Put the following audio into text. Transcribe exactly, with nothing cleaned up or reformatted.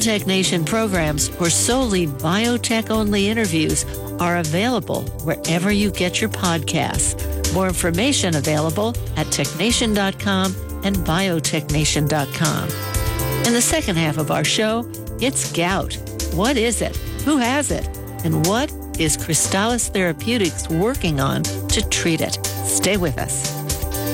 Tech Nation programs or solely biotech-only interviews are available wherever you get your podcasts. More information available at tech nation dot com and biotech nation dot com. In the second half of our show, it's gout. What is it? Who has it? And what is Crystalis Therapeutics working on to treat it? Stay with us.